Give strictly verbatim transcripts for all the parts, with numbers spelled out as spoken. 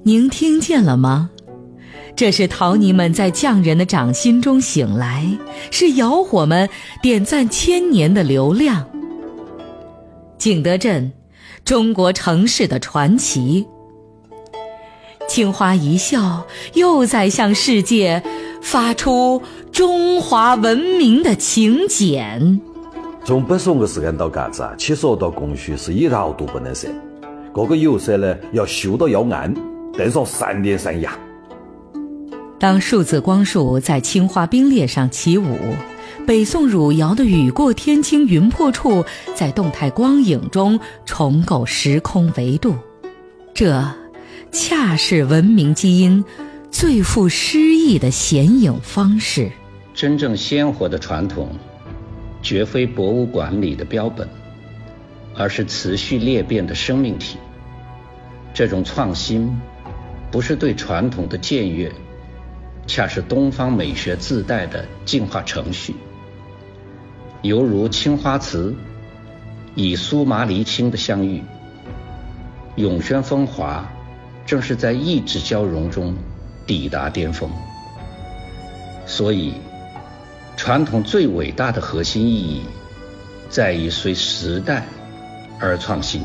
您听见了吗？这是陶泥们在匠人的掌心中醒来，是窑火们点赞千年的流量。景德镇，中国城市的传奇。青花一笑，又在向世界发出中华文明的请柬。 从北宋的时间到嘎子啊，其实到供需是一条都不能少。各个釉色呢要修到要暗，登上三点三压。 当数字光束在青花冰裂上起舞，北宋汝窑的雨过天青云破处在动态光影中重构时空维度，这恰是文明基因最富诗意的显影方式。 真正鲜活的传统绝非博物馆里的标本，而是持续裂变的生命体。这种创新不是对传统的僭越，恰是东方美学自带的进化程序。犹如青花瓷以苏麻离青的相遇，永宣风华正是在意志交融中抵达巅峰。所以传统最伟大的核心意义在于随时代而创新。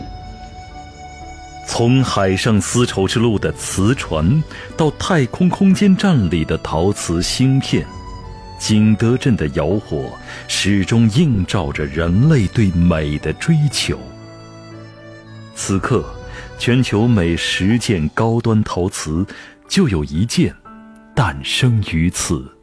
从海上丝绸之路的瓷船到太空空间站里的陶瓷芯片，景德镇的窑火始终映照着人类对美的追求。此刻全球每十件高端陶瓷就有一件诞生于此。